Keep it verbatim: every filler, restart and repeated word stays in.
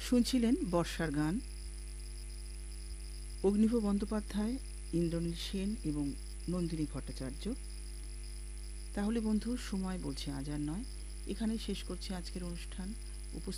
শুনছিলেন বর্ষার গান, অগ্নিভ বন্দ্যোপাধ্যায়, ইন্দ্রনীল সেন এবং নন্দিনী ভট্টাচার্য। তাহলে বন্ধু, সময় বলছে আজ আর নয়, এখানেই শেষ করছি আজকের অনুষ্ঠান।